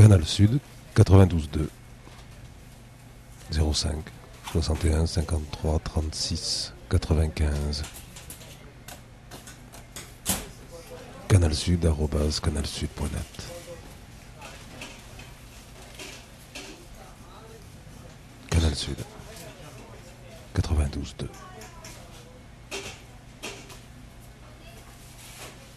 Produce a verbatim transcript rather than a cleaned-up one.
Canal Sud, quatre-vingt-douze deux, zéro cinq, soixante et un, cinquante-trois, trente-six, quatre-vingt-quinze. Canal Sud, arobase canalsud point net. Canal Sud, quatre-vingt-douze deux.